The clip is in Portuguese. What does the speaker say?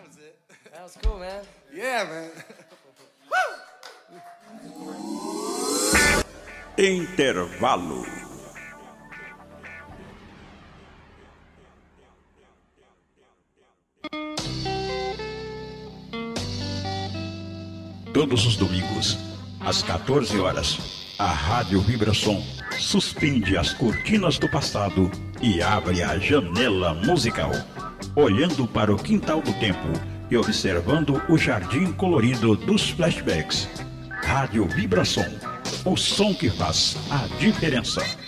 was it. That was cool, man. Yeah, man. Intervalo. Todos os domingos, às 14 horas, a Rádio Vibração suspende as cortinas do passado e abre a janela musical, olhando para o quintal do tempo e observando o jardim colorido dos flashbacks. Rádio Vibração, o som que faz a diferença.